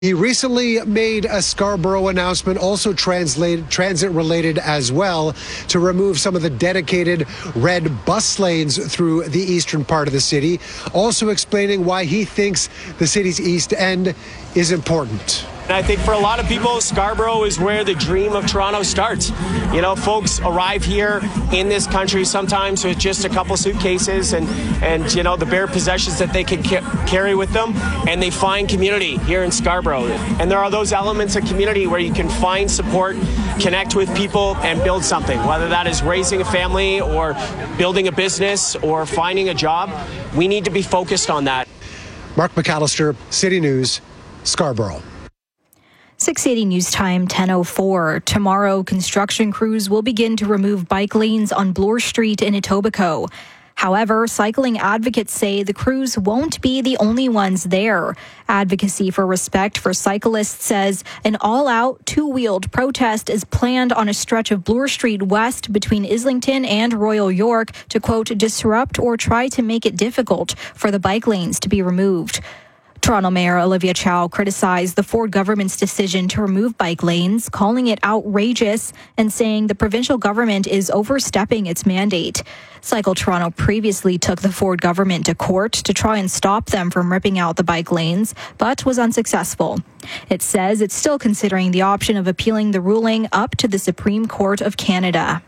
He recently made a Scarborough announcement, also transit-related as well, to remove some of the dedicated red bus lanes through the eastern part of the city, also explaining why he thinks the city's East End is important. And I think for a lot of people, Scarborough is where the dream of Toronto starts. You know, folks arrive here in this country sometimes with just a couple suitcases and you know, the bare possessions that they can carry with them, and they find community here in Scarborough. And there are those elements of community where you can find support, connect with people, and build something, whether that is raising a family or building a business or finding a job. We need to be focused on that. Mark McAllister, City News, Scarborough. 680 News Time, 10:04. Tomorrow, construction crews will begin to remove bike lanes on Bloor Street in Etobicoke. However, cycling advocates say the crews won't be the only ones there. Advocacy for Respect for Cyclists says an all-out two-wheeled protest is planned on a stretch of Bloor Street West between Islington and Royal York to, quote, disrupt or try to make it difficult for the bike lanes to be removed. Toronto Mayor Olivia Chow criticized the Ford government's decision to remove bike lanes, calling it outrageous and saying the provincial government is overstepping its mandate. Cycle Toronto previously took the Ford government to court to try and stop them from ripping out the bike lanes, but was unsuccessful. It says it's still considering the option of appealing the ruling up to the Supreme Court of Canada.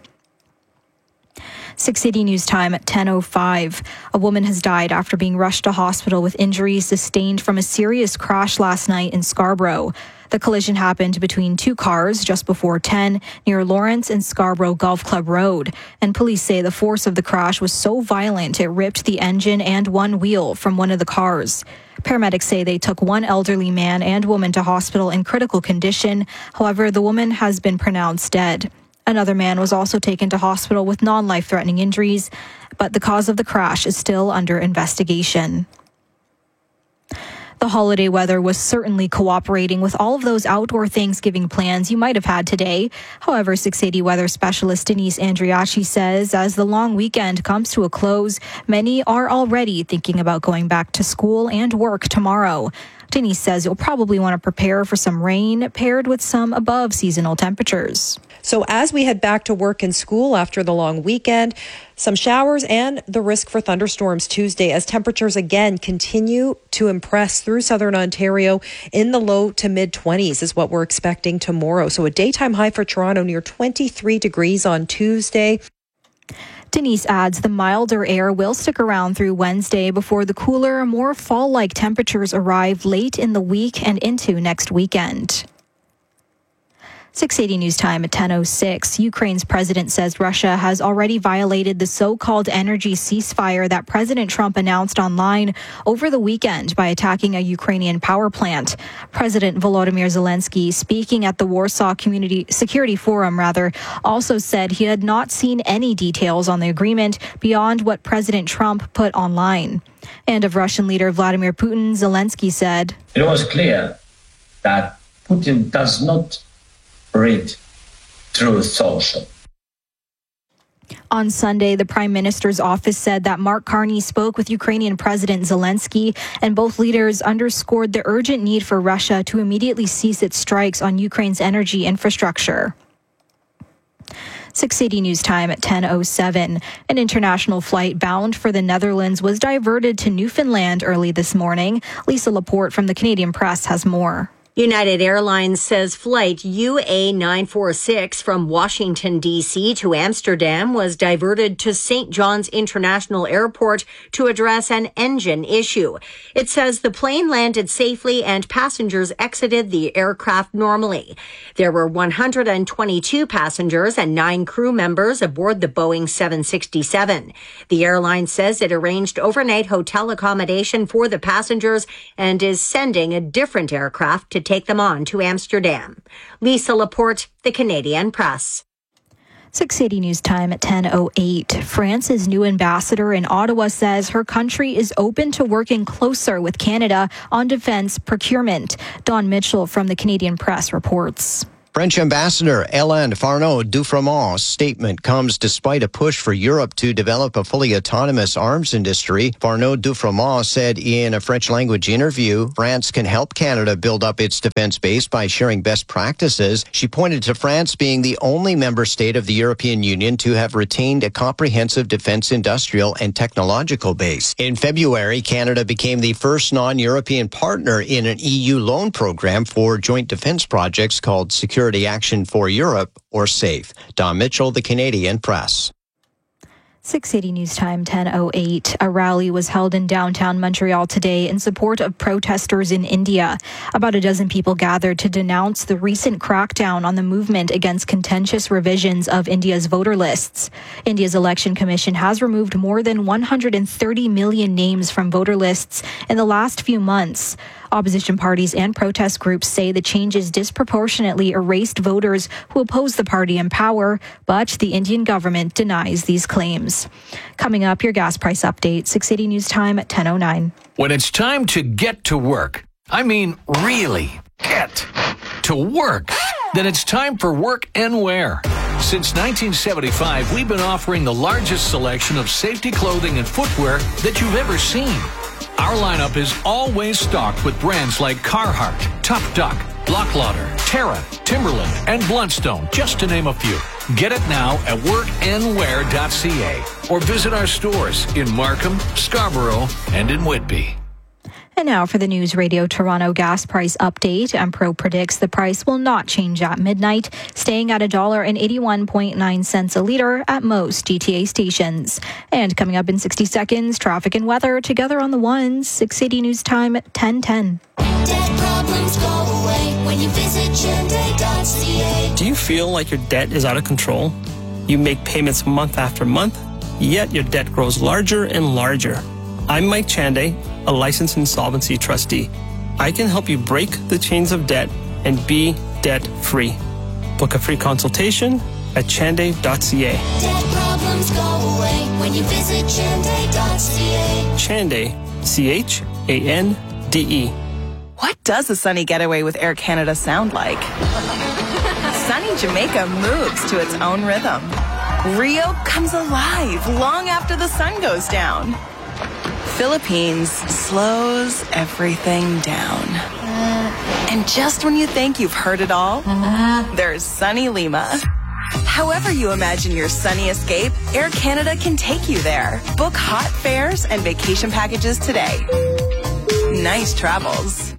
680 News Time at 10:05. A woman has died after being rushed to hospital with injuries sustained from a serious crash last night in Scarborough. The collision happened between two cars just before 10 near Lawrence and Scarborough Golf Club Road. And police say the force of the crash was so violent it ripped the engine and one wheel from one of the cars. Paramedics say they took one elderly man and woman to hospital in critical condition. However, the woman has been pronounced dead. Another man was also taken to hospital with non-life-threatening injuries, but the cause of the crash is still under investigation. The holiday weather was certainly cooperating with all of those outdoor Thanksgiving plans you might have had today. However, 680 weather specialist Denise Andriachi says as the long weekend comes to a close, many are already thinking about going back to school and work tomorrow. Denise says you'll probably want to prepare for some rain paired with some above seasonal temperatures. So as we head back to work and school after the long weekend, some showers and the risk for thunderstorms Tuesday as temperatures again continue to impress through southern Ontario in the low to mid 20s is what we're expecting tomorrow. So a daytime high for Toronto near 23 degrees on Tuesday. Denise adds the milder air will stick around through Wednesday before the cooler, more fall-like temperatures arrive late in the week and into next weekend. 680 News Time at 10:06. Ukraine's president says Russia has already violated the so-called energy ceasefire that President Trump announced online over the weekend by attacking a Ukrainian power plant. President Volodymyr Zelensky, speaking at the Warsaw Community Security Forum, also said he had not seen any details on the agreement beyond what President Trump put online. And of Russian leader Vladimir Putin, Zelensky said, "It was clear that Putin does not read through social." On Sunday, the Prime Minister's office said that Mark Carney spoke with Ukrainian President Zelensky, and both leaders underscored the urgent need for Russia to immediately cease its strikes on Ukraine's energy infrastructure. 680 News Time at 10:07. An international flight bound for the Netherlands was diverted to Newfoundland early this morning. Lisa Laporte from the Canadian Press has more. United Airlines says flight UA946 from Washington, D.C. to Amsterdam was diverted to St. John's International Airport to address an engine issue. It says the plane landed safely and passengers exited the aircraft normally. There were 122 passengers and 9 crew members aboard the Boeing 767. The airline says it arranged overnight hotel accommodation for the passengers and is sending a different aircraft to take them on to Amsterdam. Lisa Laporte, the Canadian Press. 680 News Time at 10:08. France's new ambassador in Ottawa says her country is open to working closer with Canada on defense procurement. Don Mitchell from the Canadian Press reports. French Ambassador Hélène Farneau-Dufremant's statement comes despite a push for Europe to develop a fully autonomous arms industry. Farneau-Dufremant said in a French-language interview, France can help Canada build up its defense base by sharing best practices. She pointed to France being the only member state of the European Union to have retained a comprehensive defense industrial and technological base. In February, Canada became the first non-European partner in an EU loan program for joint defense projects called Security Action for Europe, or SAFE. Don Mitchell, The Canadian Press. 680 News Time, 10:08. A rally was held in downtown Montreal today in support of protesters in India. About a dozen people gathered to denounce the recent crackdown on the movement against contentious revisions of India's voter lists. India's election commission has removed more than 130 million names from voter lists in the last few months. Opposition parties and protest groups say the changes disproportionately erased voters who oppose the party in power, but the Indian government denies these claims. Coming up, your gas price update, 680 News Time at 10:09. When it's time to get to work, I mean really get to work, then it's time for Work and Wear. Since 1975, we've been offering the largest selection of safety clothing and footwear that you've ever seen. Our lineup is always stocked with brands like Carhartt, Tough Duck, Blocklauder, Terra, Timberland, and Bluntstone, just to name a few. Get it now at workandwear.ca or visit our stores in Markham, Scarborough, and in Whitby. And now for the News Radio Toronto gas price update. Empro predicts the price will not change at midnight, staying at $1.81.9 a litre at most GTA stations. And coming up in 60 seconds, traffic and weather together on the ones. 680 News Time at 10:10. Debt problems go away when you visit Chande.ca. Do you feel like your debt is out of control? You make payments month after month, yet your debt grows larger and larger. I'm Mike Chande, a licensed insolvency trustee. I can help you break the chains of debt and be debt-free. Book a free consultation at chande.ca. Debt problems go away when you visit Chande.ca. Chande, C-H-A-N-D-E. What does a sunny getaway with Air Canada sound like? Sunny Jamaica moves to its own rhythm. Rio comes alive long after the sun goes down. Philippines slows everything down. And just when you think you've heard it all, there's sunny Lima. However you imagine your sunny escape, Air Canada can take you there. Book hot fares and vacation packages today. Nice travels.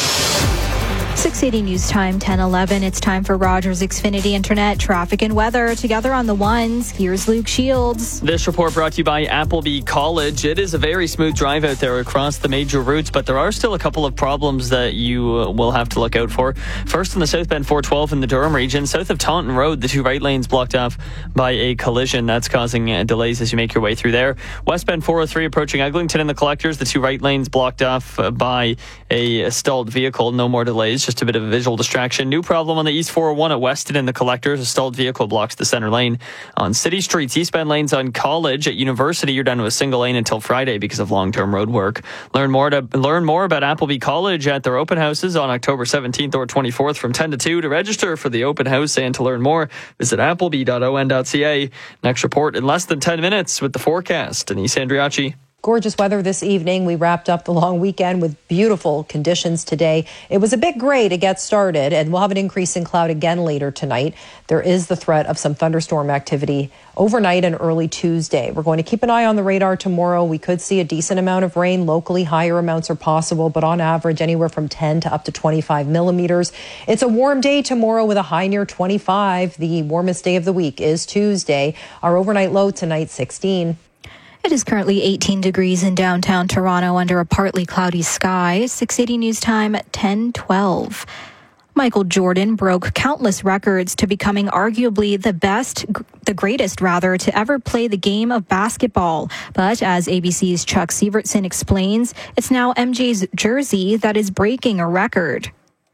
680 News Time, 10:11. It's time for Rogers Xfinity Internet traffic and weather together on the ones. Here's Luke Shields. This report brought to you by Appleby College. It is a very smooth drive out there across the major routes, but there are still a couple of problems that you will have to look out for. First, in the southbound 412 in the Durham region, south of Taunton Road, the two right lanes blocked off by a collision. That's causing delays as you make your way through there. Westbound 403 approaching Eglinton in the Collectors, the two right lanes blocked off by a stalled vehicle. No more delays, just a bit of a visual distraction. New problem on the East 401 at Weston in the Collectors. A stalled vehicle blocks the center lane. On city streets, eastbound lanes on College at University, you're down to a single lane until Friday because of long-term road work. Learn more about Appleby College at their open houses on October 17th or 24th from 10 to 2. To register for the open house and to learn more, visit appleby.on.ca. Next report in less than 10 minutes with the forecast. Denise Andriachi. Gorgeous weather this evening. We wrapped up the long weekend with beautiful conditions today. It was a bit gray to get started, and we'll have an increase in cloud again later tonight. There is the threat of some thunderstorm activity overnight and early Tuesday. We're going to keep an eye on the radar tomorrow. We could see a decent amount of rain. Locally, higher amounts are possible, but on average, anywhere from 10 to up to 25 millimeters. It's a warm day tomorrow with a high near 25. The warmest day of the week is Tuesday. Our overnight low tonight, 16. It is currently 18 degrees in downtown Toronto under a partly cloudy sky. 680 News Time at 10:12. Michael Jordan broke countless records to becoming arguably the greatest to ever play the game of basketball. But as ABC's Chuck Sievertson explains, it's now MJ's jersey that is breaking a record.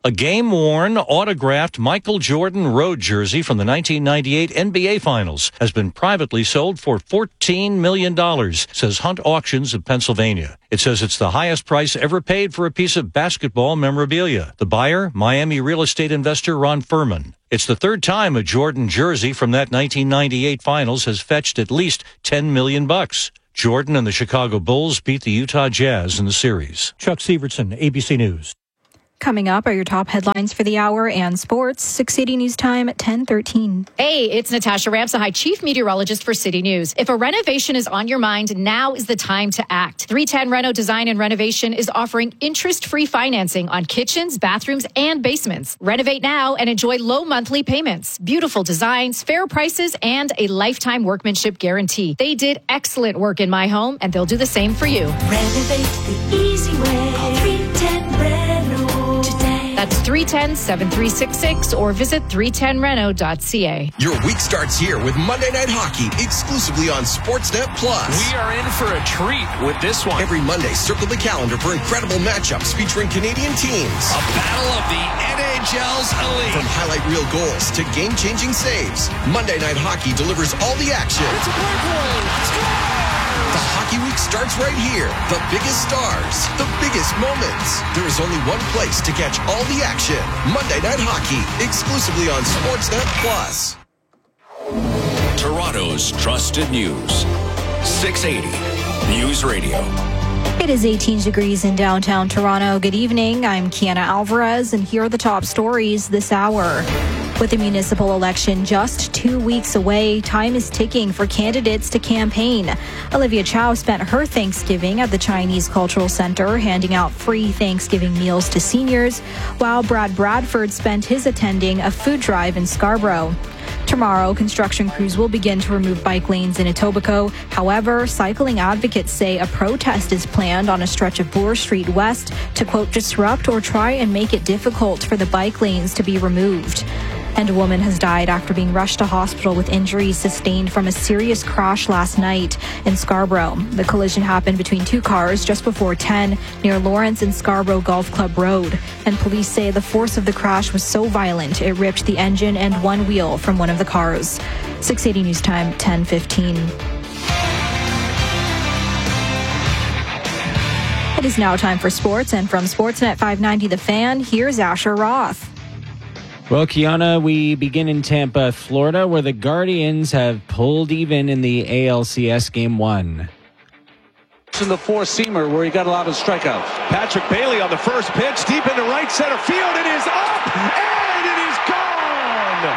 A game-worn, autographed Michael Jordan road jersey from the 1998 NBA Finals has been privately sold for $14 million, says Hunt Auctions of Pennsylvania. It says it's the highest price ever paid for a piece of basketball memorabilia. The buyer, Miami real estate investor Ron Furman. It's the third time a Jordan jersey from that 1998 Finals has fetched at least $10 million. Jordan and the Chicago Bulls beat the Utah Jazz in the series. Chuck Severson, ABC News. Coming up are your top headlines for the hour and sports. 680 News Time at 10:13. Hey, it's Natasha Ramsahai, Chief Meteorologist for City News. If a renovation is on your mind, now is the time to act. 310 Reno Design and Renovation is offering interest-free financing on kitchens, bathrooms, and basements. Renovate now and enjoy low monthly payments, beautiful designs, fair prices, and a lifetime workmanship guarantee. They did excellent work in my home, and they'll do the same for you. Renovate the easy way. Call 310 Reno. That's 310-7366 or visit 310reno.ca. Your week starts here with Monday Night Hockey, exclusively on Sportsnet Plus. We are in for a treat with this one. Every Monday, circle the calendar for incredible matchups featuring Canadian teams. A battle of the NHL's elite. From highlight reel goals to game-changing saves, Monday Night Hockey delivers all the action. It's a breakaway. The Hockey Week starts right here. The biggest stars, the biggest moments. There is only one place to catch all the action. Monday Night Hockey, exclusively on Sportsnet Plus. Toronto's trusted news. 680 News Radio. It is 18 degrees in downtown Toronto. Good evening. I'm Kiana Alvarez, and here are the top stories this hour. With the municipal election just 2 weeks away, time is ticking for candidates to campaign. Olivia Chow spent her Thanksgiving at the Chinese Cultural Center, handing out free Thanksgiving meals to seniors, while Brad Bradford spent his attending a food drive in Scarborough. Tomorrow, construction crews will begin to remove bike lanes in Etobicoke. However, cycling advocates say a protest is planned on a stretch of Bloor Street West to, quote, disrupt or try and make it difficult for the bike lanes to be removed. And a woman has died after being rushed to hospital with injuries sustained from a serious crash last night in Scarborough. The collision happened between two cars just before 10 near Lawrence and Scarborough Golf Club Road. And police say the force of the crash was so violent it ripped the engine and one wheel from one of the cars. 680 News Time, 10:15. It is now time for sports, and from Sportsnet 590 The Fan, here's Asher Roth. Well, Kiana, we begin in Tampa, Florida, where the Guardians have pulled even in the ALCS Game 1. In the four-seamer where he got a lot of strikeouts. Patrick Bailey on the first pitch, deep into right center field. It is up, and it is gone!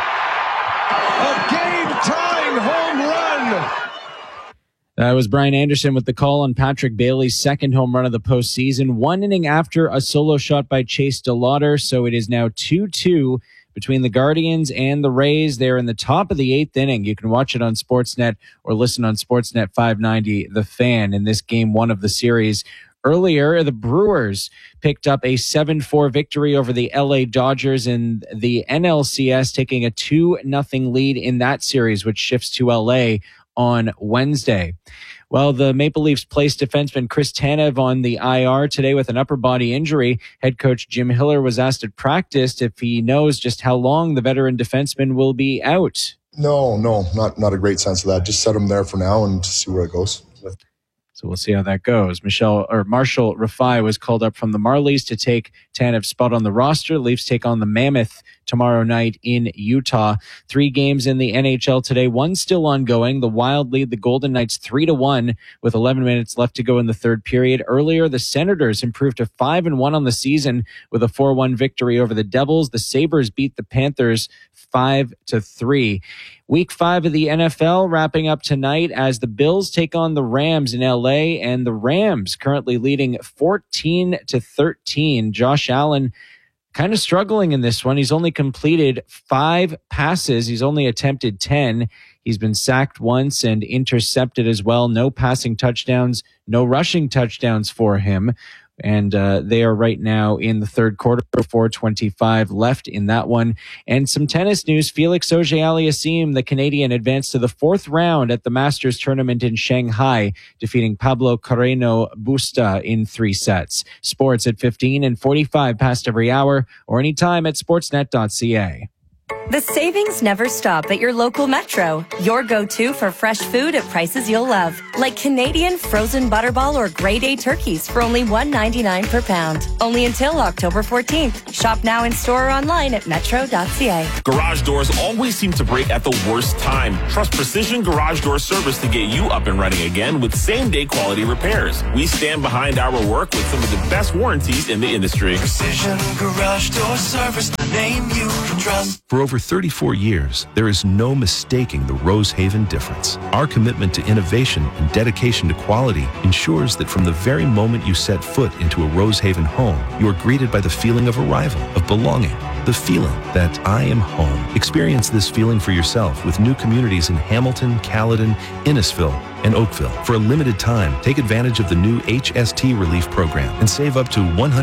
A game-tying home run! That was Brian Anderson with the call on Patrick Bailey's second home run of the postseason. 1 inning after a solo shot by Chase DeLauder, so it is now 2-2 between the Guardians and the Rays. They're in the top of the 8th inning. You can watch it on Sportsnet or listen on Sportsnet 590 The Fan in this Game 1 of the series. Earlier, the Brewers picked up a 7-4 victory over the LA Dodgers in the NLCS, taking a 2-0 lead in that series, which shifts to LA on Wednesday. Well, the Maple Leafs placed defenseman Chris Tanev on the IR today with an upper body injury. Head coach Jim Hiller was asked at practice if he knows just how long the veteran defenseman will be out. No, not a great sense of that. Just set him there for now and see where it goes. So we'll see how that goes. Marshall Rafai was called up from the Marlies to take Tanev's spot on the roster. Leafs take on the Mammoth tomorrow night in Utah. 3 games in the NHL today, 1 still ongoing. The Wild lead the Golden Knights 3-1 with 11 minutes left to go in the third period. Earlier, the Senators improved to 5-1 on the season with a 4-1 victory over the Devils. The Sabres beat the Panthers 5-3. Week 5 of the NFL wrapping up tonight as the Bills take on the Rams in LA, and the Rams currently leading 14-13. Josh Allen kind of struggling in this one. He's only completed 5 passes. He's only attempted 10. He's been sacked once and intercepted as well. No passing touchdowns, no rushing touchdowns for him. And they are right now in the third quarter, 4:25 left in that one. And some tennis news. Felix Auger-Aliassime, the Canadian, advanced to the fourth round at the Masters tournament in Shanghai, defeating Pablo Carreño Busta in 3 sets. Sports at 15 and 45 past every hour, or anytime at sportsnet.ca. The savings never stop at your local Metro. Your go-to for fresh food at prices you'll love. Like Canadian frozen butterball or grade A turkeys for only $1.99 per pound. Only until October 14th. Shop now in store or online at metro.ca. Garage doors always seem to break at the worst time. Trust Precision Garage Door Service to get you up and running again with same-day quality repairs. We stand behind our work with some of the best warranties in the industry. Precision Garage Door Service, the name you can trust. For over 34 years, there is no mistaking the Rosehaven difference. Our commitment to innovation and dedication to quality ensures that from the very moment you set foot into a Rosehaven home, you are greeted by the feeling of arrival, of belonging, the feeling that I am home. Experience this feeling for yourself with new communities in Hamilton, Caledon, Innisfil, and Oakville. For a limited time, take advantage of the new HST Relief Program and save up to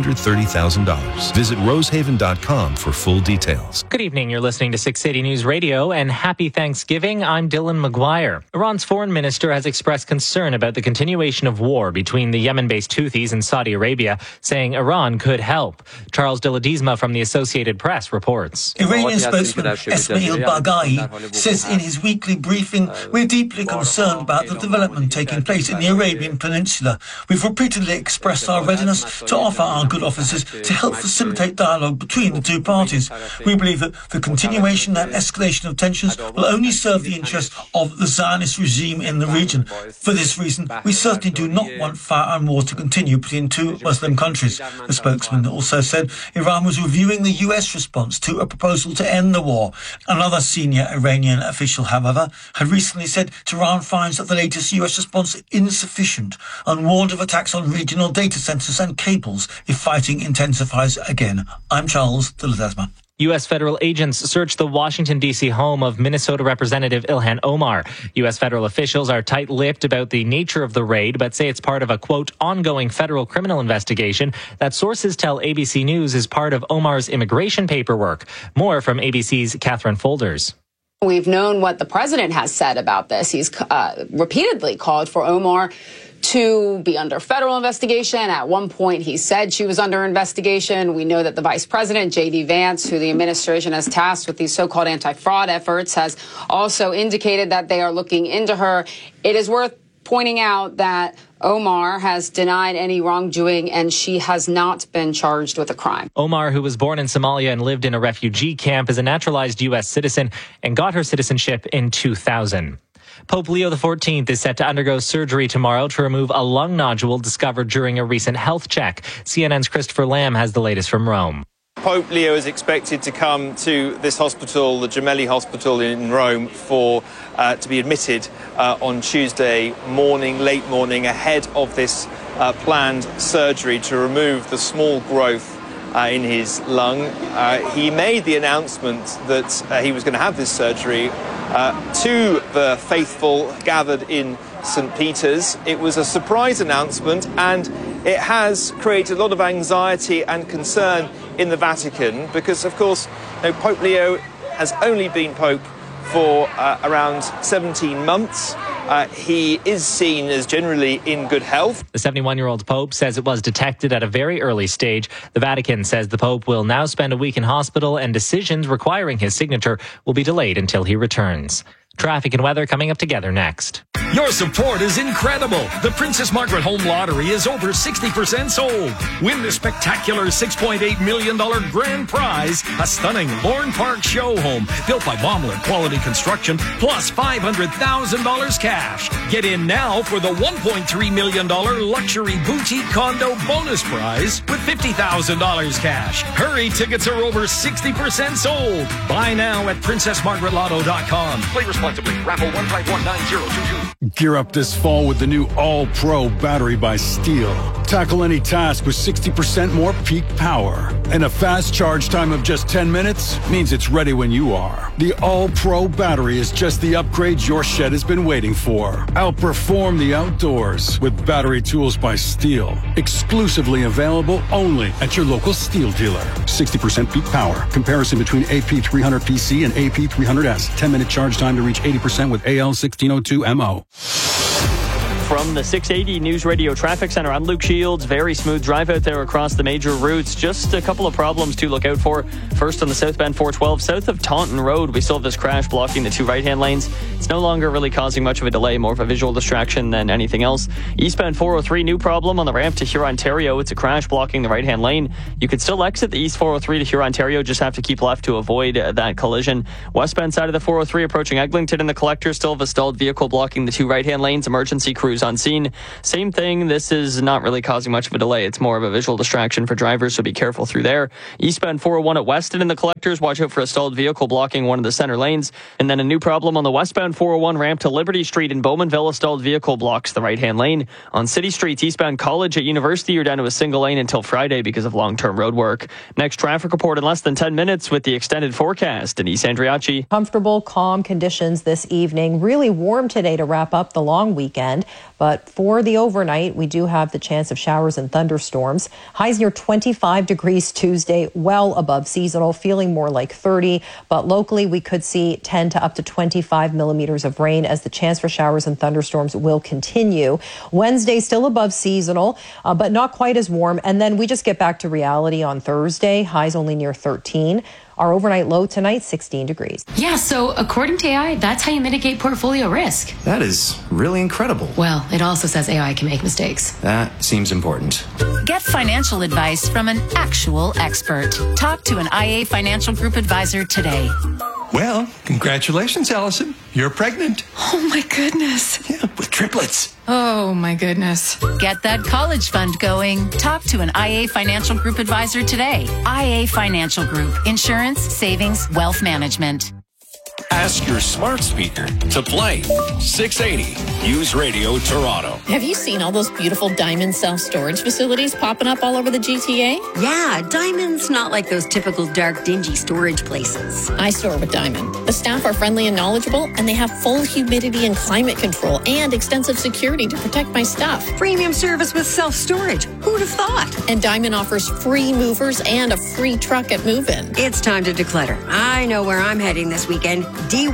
$130,000. Visit rosehaven.com for full details. Good evening. You're listening to 680 News Radio, and happy Thanksgiving. I'm Dylan McGuire. Iran's foreign minister has expressed concern about the continuation of war between the Yemen-based Houthis and Saudi Arabia, saying Iran could help. Charles de Ledesma from the Associated Press reports. Iranian spokesman Esmail Baghai says in his weekly briefing, "We're deeply concerned about the development taking place in the Arabian Peninsula. We've repeatedly expressed our readiness to offer our good offices to help facilitate dialogue between the two parties. We believe that the continuation and escalation of tensions will only serve the interests of the Zionist regime in the region. For this reason, we certainly do not want fire and war to continue between two Muslim countries." The spokesman also said Iran was reviewing the US response to a proposal to end the war. Another senior Iranian official, however, had recently said Tehran finds that the latest US response insufficient and warned of attacks on regional data centers and cables if fighting intensifies again. I'm Charles de Ledesma. U.S. federal agents searched the Washington, D.C. home of Minnesota Representative Ilhan Omar. U.S. federal officials are tight-lipped about the nature of the raid, but say it's part of a, quote, ongoing federal criminal investigation that sources tell ABC News is part of Omar's immigration paperwork. More from ABC's Catherine Folders. We've known what the president has said about this. He's repeatedly called for Omar to be under federal investigation. At one point, he said she was under investigation. We know that the vice president, J.D. Vance, who the administration has tasked with these so-called anti-fraud efforts, has also indicated that they are looking into her. It is worth pointing out that Omar has denied any wrongdoing, and she has not been charged with a crime. Omar, who was born in Somalia and lived in a refugee camp, is a naturalized U.S. citizen and got her citizenship in 2000. Pope Leo XIV is set to undergo surgery tomorrow to remove a lung nodule discovered during a recent health check. CNN's Christopher Lamb has the latest from Rome. Pope Leo is expected to come to this hospital, the Gemelli Hospital in Rome, to be admitted on Tuesday morning, late morning, ahead of this planned surgery to remove the small growth in his lung. He made the announcement that he was going to have this surgery to the faithful gathered in St. Peter's. It was a surprise announcement, and it has created a lot of anxiety and concern in the Vatican because, of course, Pope Leo has only been Pope for around 17 months. He is seen as generally in good health. The 71-year-old Pope says it was detected at a very early stage. The Vatican says the Pope will now spend a week in hospital, and decisions requiring his signature will be delayed until he returns. Traffic and weather coming up together next. Your support is incredible. The Princess Margaret Home Lottery is over 60% sold. Win the spectacular $6.8 million grand prize, a stunning Lorne Park show home built by Baumler Quality Construction, plus $500,000 cash. Get in now for the $1.3 million luxury boutique condo bonus prize with $50,000 cash. Hurry, tickets are over 60% sold. Buy now at PrincessMargaretLotto.com. Play responsibly. Raffle 1519022. Gear up this fall with the new All-Pro battery by Steel. Tackle any task with 60% more peak power. And a fast charge time of just 10 minutes means it's ready when you are. The All-Pro battery is just the upgrade your shed has been waiting for. Outperform the outdoors with battery tools by Steel. Exclusively available only at your local Steel dealer. 60% peak power. Comparison between AP300PC and AP300S. 10-minute charge time to reach 80% with AL1602MO. From the 680 News Radio Traffic Center, I'm Luke Shields. Very smooth drive out there across the major routes. Just a couple of problems to look out for. First, on the southbound 412, south of Taunton Road, we still have this crash blocking the two right-hand lanes. It's no longer really causing much of a delay, more of a visual distraction than anything else. Eastbound 403, new problem on the ramp to Hurontario. It's a crash blocking the right-hand lane. You could still exit the East 403 to Hurontario, just have to keep left to avoid that collision. Westbound side of the 403 approaching Eglinton and the Collector, still have a stalled vehicle blocking the two right-hand lanes. Emergency crews on scene. Same thing. This is not really causing much of a delay. It's more of a visual distraction for drivers, so be careful through there. Eastbound 401 at Weston and the Collectors. Watch out for a stalled vehicle blocking one of the center lanes. And then a new problem on the westbound 401 ramp to Liberty Street in Bowmanville. A stalled vehicle blocks the right-hand lane. On City Streets, eastbound College at University, you're down to a single lane until Friday because of long-term road work. Next traffic report in less than 10 minutes with the extended forecast. Denise Andriacci. Comfortable, calm conditions this evening. Really warm today to wrap up the long weekend. But for the overnight, we do have the chance of showers and thunderstorms. Highs near 25 degrees Tuesday, well above seasonal, feeling more like 30. But locally, we could see 10 to up to 25 millimeters of rain as the chance for showers and thunderstorms will continue. Wednesday, still above seasonal, but not quite as warm. And then we just get back to reality on Thursday. Highs only near 13. Our overnight low tonight, 16 degrees. Yeah, so according to AI, that's how you mitigate portfolio risk. That is really incredible. Well, it also says AI can make mistakes. That seems important. Get financial advice from an actual expert. Talk to an IA Financial Group advisor today. Well, congratulations, Allison. You're pregnant. Oh my goodness. Yeah, with triplets. Oh my goodness. Get that college fund going. Talk to an IA Financial Group advisor today. IA Financial Group. Insurance, savings, wealth management. Ask your smart speaker to play 680 News Radio Toronto. Have you seen all those beautiful Diamond self-storage facilities popping up all over the GTA? Yeah, Diamond's not like those typical dark, dingy storage places. I store with Diamond. The staff are friendly and knowledgeable, and they have full humidity and climate control and extensive security to protect my stuff. Premium service with self-storage. Who'd have thought? And Diamond offers free movers and a free truck at move-in. It's time to declutter. I know where I'm heading this weekend.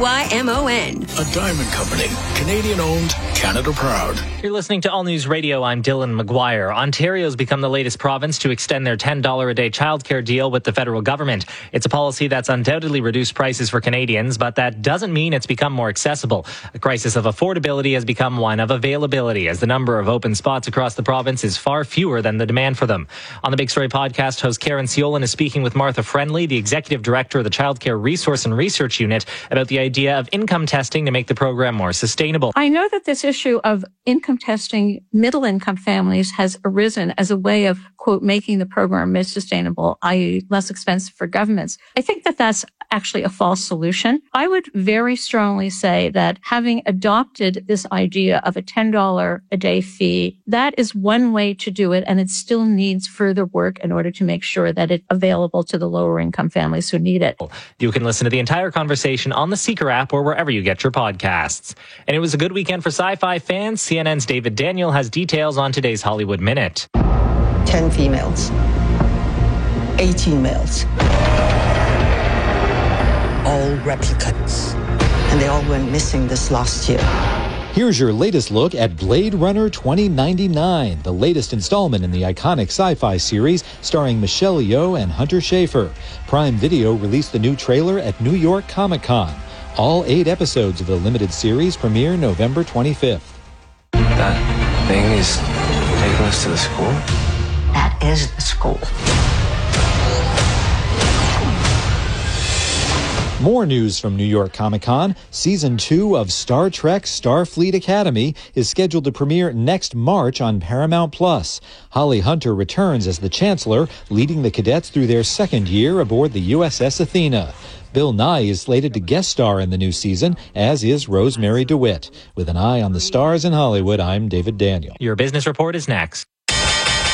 DYMON. A Diamond Company. Canadian owned, Canada proud. You're listening to All News Radio. I'm Dylan McGuire. Ontario's become the latest province to extend their $10 a day childcare deal with the federal government. It's a policy that's undoubtedly reduced prices for Canadians, but that doesn't mean it's become more accessible. A crisis of affordability has become one of availability, as the number of open spots across the province is far fewer than the demand for them. On the Big Story podcast, host Karen Siolan is speaking with Martha Friendly, the executive director of the Childcare Resource and Research Unit, about the idea of income testing to make the program more sustainable. I know that this issue of income testing middle-income families has arisen as a way of, quote, making the program more sustainable, i.e. less expensive for governments. I think that that's actually a false solution. I would very strongly say that having adopted this idea of a $10 a day fee, that is one way to do it, and it still needs further work in order to make sure that it's available to the lower income families who need it. You can listen to the entire conversation on the Seeker app or wherever you get your podcasts. And it was a good weekend for sci-fi fans. CNN's David Daniel has details on today's Hollywood Minute. 10 females, 18 males, all replicants, and they all went missing this last year. Here's your latest look at Blade Runner 2099, the latest installment in the iconic sci-fi series starring Michelle Yeoh and Hunter Schafer. Prime Video released the new trailer at New York Comic Con. All 8 episodes of the limited series premiere November 25th. That thing is taking us to the school? That is the school. More news from New York Comic Con. Season 2 of Star Trek Starfleet Academy is scheduled to premiere next March on Paramount+. Holly Hunter returns as the Chancellor, leading the cadets through their second year aboard the USS Athena. Bill Nighy is slated to guest star in the new season, as is Rosemary DeWitt. With an eye on the stars in Hollywood, I'm David Daniel. Your business report is next.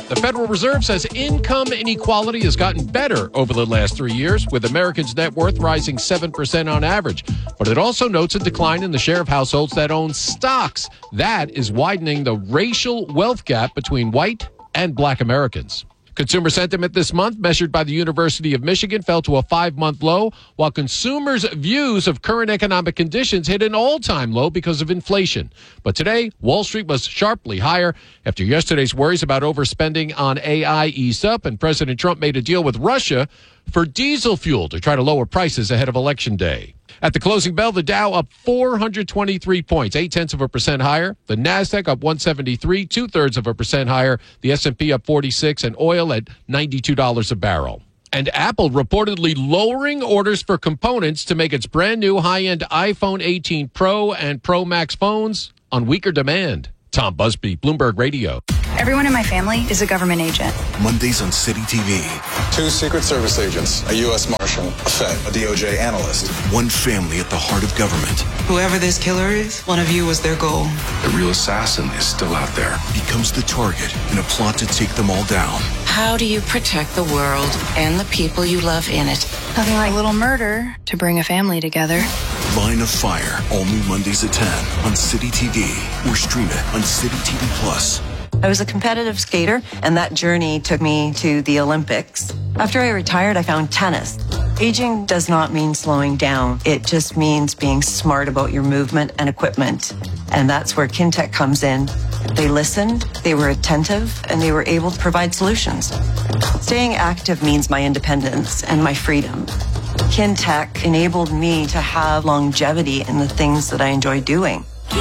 The Federal Reserve says income inequality has gotten better over the last 3 years, with Americans' net worth rising 7% on average. But it also notes a decline in the share of households that own stocks. That is widening the racial wealth gap between white and black Americans. Consumer sentiment this month, measured by the University of Michigan, fell to a 5-month low, while consumers' views of current economic conditions hit an all-time low because of inflation. But today, Wall Street was sharply higher after yesterday's worries about overspending on AI eased up, and President Trump made a deal with Russia for diesel fuel to try to lower prices ahead of Election Day. At the closing bell, the Dow up 423 points, 0.8% higher. The Nasdaq up 173, 0.2% higher. The S&P up 46, and oil at $92 a barrel. And Apple reportedly lowering orders for components to make its brand new high-end iPhone 18 Pro and Pro Max phones on weaker demand. Tom Busby, Bloomberg Radio. Everyone in my family is a government agent. Mondays on City TV. 2 Secret Service agents, a U.S. Marshal, a Fed, a DOJ analyst. One family at the heart of government. Whoever this killer is, one of you was their goal. The real assassin is still out there. Becomes the target in a plot to take them all down. How do you protect the world and the people you love in it? Nothing like a little murder to bring a family together. Line of Fire, all new Mondays at 10 on City TV, or stream it on City TV Plus. I was a competitive skater, and that journey took me to the Olympics. After I retired, I found tennis. Aging does not mean slowing down. It just means being smart about your movement and equipment. And that's where Kintec comes in. They listened, they were attentive, and they were able to provide solutions. Staying active means my independence and my freedom. Kintec enabled me to have longevity in the things that I enjoy doing.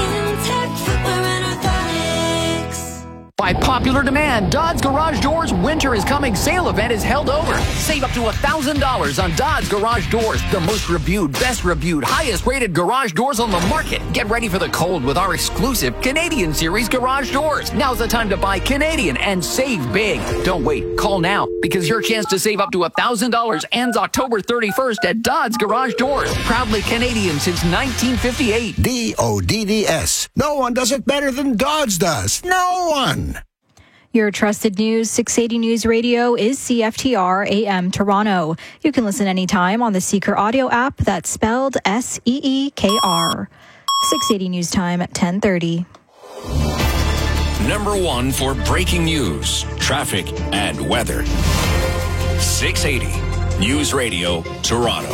By popular demand, Dodds Garage Doors Winter is Coming sale event is held over. Save up to $1,000 on Dodds Garage Doors, the most reviewed, best reviewed, highest rated garage doors on the market. Get ready for the cold with our exclusive Canadian Series garage doors. Now's the time to buy Canadian and save big. Don't wait. Call now because your chance to save up to $1,000 ends October 31st at Dodds Garage Doors. Proudly Canadian since 1958. DODDS. No one does it better than Dodds does. No one. Your trusted news, 680 News Radio is CFTR AM Toronto. You can listen anytime on the Seeker audio app that's spelled SEEKR. 680 News Time at 10:30. Number 1 for breaking news, traffic, and weather. 680 News Radio Toronto.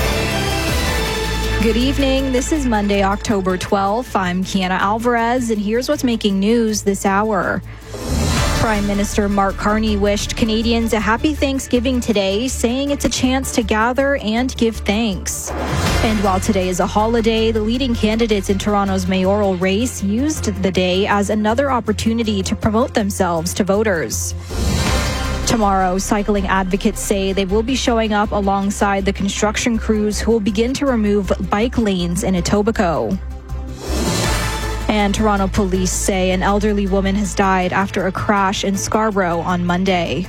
Good evening. This is Monday, October 12th. I'm Kiana Alvarez, and here's what's making news this hour. Prime Minister Mark Carney wished Canadians a happy Thanksgiving today, saying it's a chance to gather and give thanks. And while today is a holiday, the leading candidates in Toronto's mayoral race used the day as another opportunity to promote themselves to voters. Tomorrow, cycling advocates say they will be showing up alongside the construction crews who will begin to remove bike lanes in Etobicoke. And Toronto police say an elderly woman has died after a crash in Scarborough on Monday.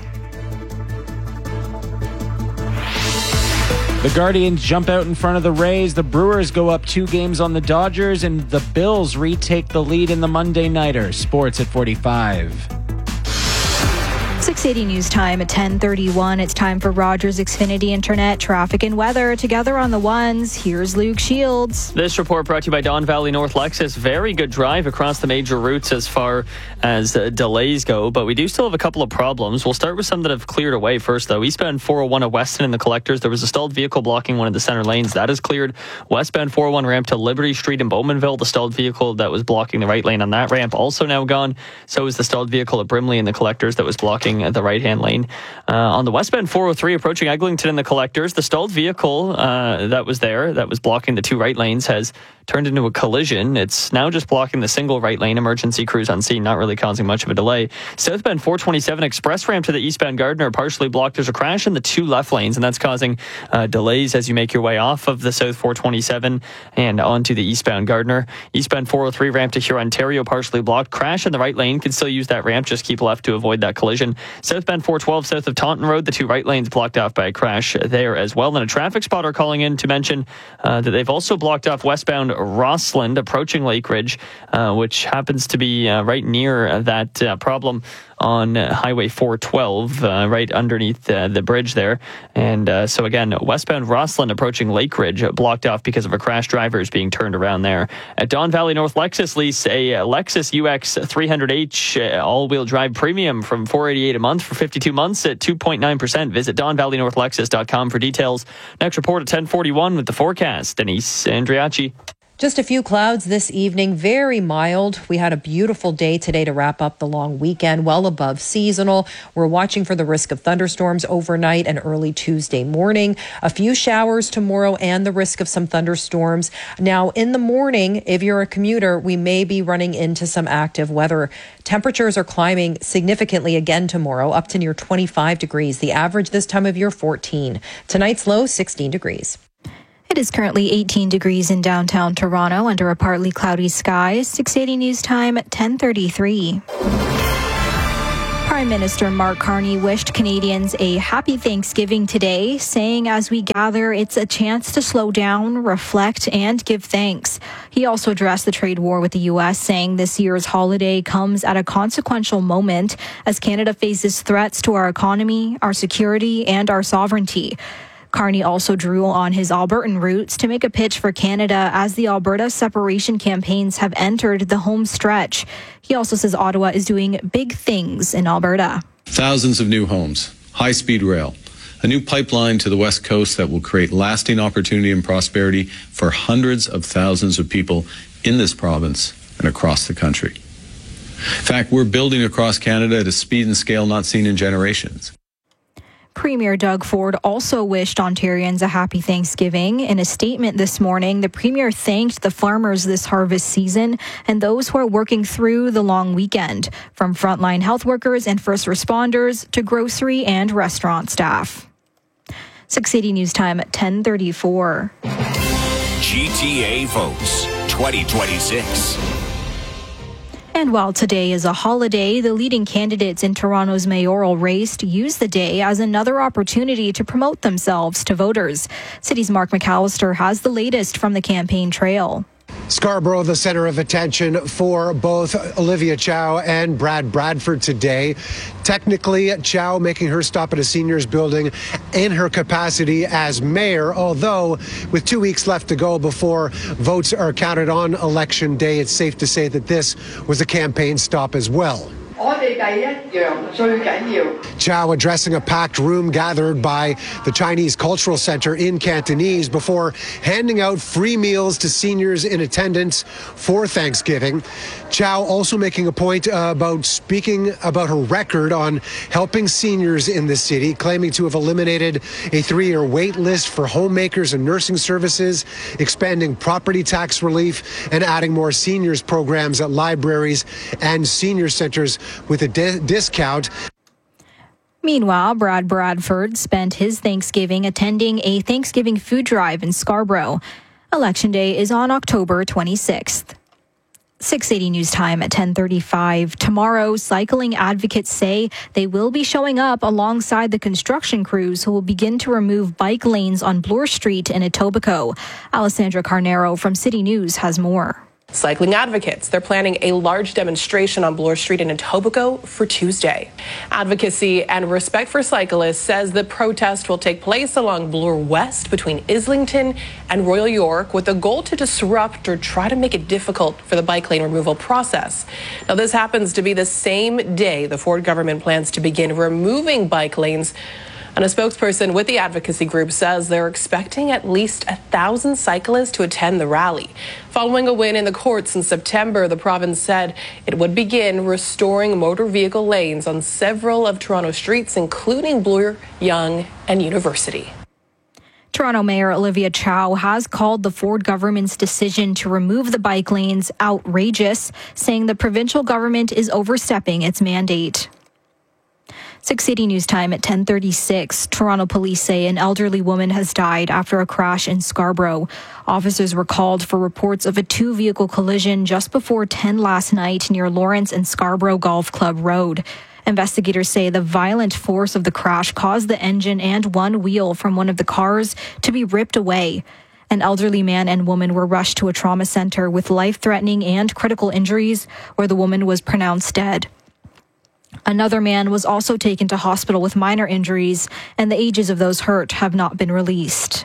The Guardians jump out in front of the Rays. The Brewers go up 2 games on the Dodgers, and the Bills retake the lead in the Monday Nighter. Sports at 45. 680 News Time at 10:31. It's time for Rogers Xfinity Internet traffic and weather. Together on the ones, here's Luke Shields. This report brought to you by Don Valley North Lexus. Very good drive across the major routes as far as delays go, but we do still have a couple of problems. We'll start with some that have cleared away first, though. Eastbound 401 at Weston in the collectors, there was a stalled vehicle blocking one of the center lanes. That is cleared. Westbound 401 ramp to Liberty Street in Bowmanville, the stalled vehicle that was blocking the right lane on that ramp also now gone. So is the stalled vehicle at Brimley in the collectors that was blocking the right-hand lane. On the westbound 403 approaching Eglinton in the collectors, the stalled vehicle that was there, that was blocking the 2 right lanes, has turned into a collision. It's now just blocking the single right lane. Emergency crews on scene, not really causing much of a delay. Southbound 427 express ramp to the eastbound Gardiner partially blocked. There's a crash in the 2 left lanes, and that's causing delays as you make your way off of the South 427 and onto the eastbound Gardiner. Eastbound 403 ramp to Hurontario partially blocked. Crash in the right lane. Can still use that ramp. Just keep left to avoid that collision. Southbound 412 south of Taunton Road, the 2 right lanes blocked off by a crash there as well. And a traffic spotter calling in to mention that they've also blocked off westbound Rossland approaching Lake Ridge, which happens to be right near that problem on Highway 412, right underneath the bridge there. And so again, westbound Rossland approaching Lake Ridge, blocked off because of a crash. Drivers being turned around there. At Don Valley North Lexus lease a Lexus UX 300H all-wheel drive premium from $488 a month for 52 months at 2.9%. Visit DonValleyNorthLexus.com for details. Next report at 10:41 with the forecast. Denise Andriachi. Just a few clouds this evening, very mild. We had a beautiful day today to wrap up the long weekend, well above seasonal. We're watching for the risk of thunderstorms overnight and early Tuesday morning. A few showers tomorrow and the risk of some thunderstorms. Now, in the morning, if you're a commuter, we may be running into some active weather. Temperatures are climbing significantly again tomorrow, up to near 25 degrees. The average this time of year, 14. Tonight's low, 16 degrees. It is currently 18 degrees in downtown Toronto under a partly cloudy sky. 680 News Time at 10:33. Prime Minister Mark Carney wished Canadians a happy Thanksgiving today, saying as we gather, it's a chance to slow down, reflect, and give thanks. He also addressed the trade war with the U.S., saying this year's holiday comes at a consequential moment as Canada faces threats to our economy, our security, and our sovereignty. Carney also drew on his Albertan roots to make a pitch for Canada as the Alberta separation campaigns have entered the home stretch. He also says Ottawa is doing big things in Alberta. Thousands of new homes, high-speed rail, a new pipeline to the West Coast that will create lasting opportunity and prosperity for hundreds of thousands of people in this province and across the country. In fact, we're building across Canada at a speed and scale not seen in generations. Premier Doug Ford also wished Ontarians a happy Thanksgiving. In a statement this morning, the Premier thanked the farmers this harvest season and those who are working through the long weekend, from frontline health workers and first responders to grocery and restaurant staff. 680 News Time at 10:34. GTA votes 2026. And while today is a holiday, the leading candidates in Toronto's mayoral race use the day as another opportunity to promote themselves to voters. City's Mark McAllister has the latest from the campaign trail. Scarborough, the center of attention for both Olivia Chow and Brad Bradford today. Technically, Chow making her stop at a seniors building in her capacity as mayor, although with 2 weeks left to go before votes are counted on Election Day, it's safe to say that this was a campaign stop as well. Chow addressing a packed room gathered by the Chinese Cultural Center in Cantonese before handing out free meals to seniors in attendance for Thanksgiving. Chow also making a point about speaking about her record on helping seniors in the city, claiming to have eliminated a 3-year wait list for homemakers and nursing services, expanding property tax relief, and adding more seniors programs at libraries and senior centers with a discount. Meanwhile, Brad Bradford spent his Thanksgiving attending a Thanksgiving food drive in Scarborough. Election Day is on October 26th. 680 News Time at 10:35. Tomorrow, cycling advocates say they will be showing up alongside the construction crews who will begin to remove bike lanes on Bloor Street in Etobicoke. Alessandra Carnero from City News has more. Cycling advocates, they're planning a large demonstration on Bloor Street in Etobicoke for Tuesday. Advocacy and Respect for Cyclists says the protest will take place along Bloor West between Islington and Royal York with the goal to disrupt or try to make it difficult for the bike lane removal process. Now, this happens to be the same day the Ford government plans to begin removing bike lanes. And a spokesperson with the advocacy group says they're expecting at least 1,000 cyclists to attend the rally. Following a win in the courts in September, the province said it would begin restoring motor vehicle lanes on several of Toronto streets, including Bloor, Yonge, and University. Toronto Mayor Olivia Chow has called the Ford government's decision to remove the bike lanes outrageous, saying the provincial government is overstepping its mandate. 680 News Time at 10:36. Toronto police say an elderly woman has died after a crash in Scarborough. Officers were called for reports of a 2-vehicle collision just before 10 last night near Lawrence and Scarborough Golf Club Road. Investigators say the violent force of the crash caused the engine and one wheel from one of the cars to be ripped away. An elderly man and woman were rushed to a trauma center with life-threatening and critical injuries, where the woman was pronounced dead. Another man was also taken to hospital with minor injuries, and the ages of those hurt have not been released.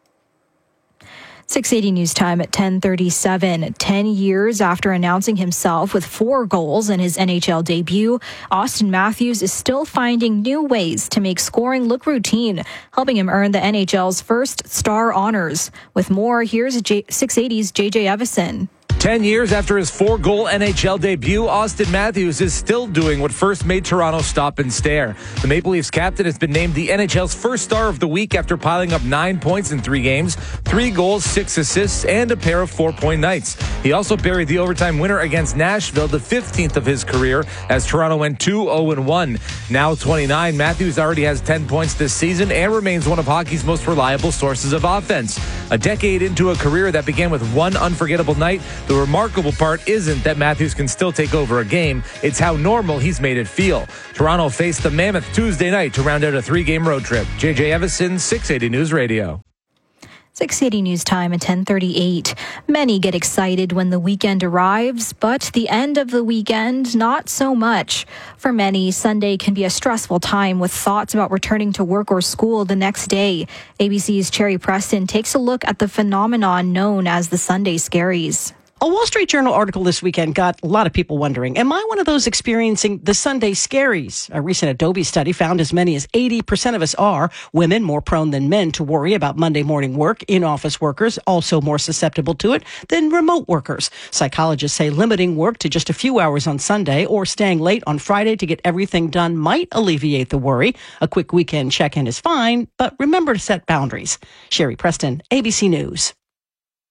680 News Time at 10:37. 10 years after announcing himself with 4 goals in his NHL debut, Austin Matthews is still finding new ways to make scoring look routine, helping him earn the NHL's first star honors. With more, here's 680's JJ Evison. 10 years after his 4-goal NHL debut, Austin Matthews is still doing what first made Toronto stop and stare. The Maple Leafs captain has been named the NHL's first star of the week after piling up 9 points in 3 games, 3 goals, 6 assists, and a pair of 4-point nights. He also buried the overtime winner against Nashville, the 15th of his career, as Toronto went 2-0-1. Now 29, Matthews already has 10 points this season and remains one of hockey's most reliable sources of offense. A decade into a career that began with one unforgettable night, the remarkable part isn't that Matthews can still take over a game, it's how normal he's made it feel. Toronto faced the Mammoth Tuesday night to round out a 3-game road trip. JJ Evison, 680 News Radio. 680 News Time at 10:38. Many get excited when the weekend arrives, but the end of the weekend, not so much. For many, Sunday can be a stressful time with thoughts about returning to work or school the next day. ABC's Cherry Preston takes a look at the phenomenon known as the Sunday Scaries. A Wall Street Journal article this weekend got a lot of people wondering, am I one of those experiencing the Sunday scaries? A recent Adobe study found as many as 80% of us are. Women more prone than men to worry about Monday morning work. In-office workers also more susceptible to it than remote workers. Psychologists say limiting work to just a few hours on Sunday or staying late on Friday to get everything done might alleviate the worry. A quick weekend check-in is fine, but remember to set boundaries. Sherry Preston, ABC News.